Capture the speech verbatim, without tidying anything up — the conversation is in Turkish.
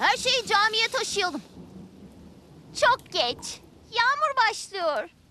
Her şeyi camiye taşıyalım. Çok geç. Yağmur başlıyor.